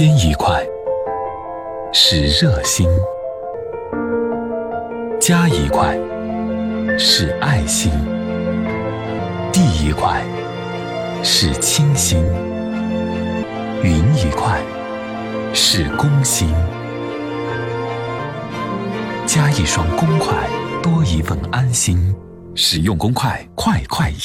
天一块是热心，家一块是爱心，地一块是清心，云一块是公心。加一双公筷，多一份安心。使用公筷，快快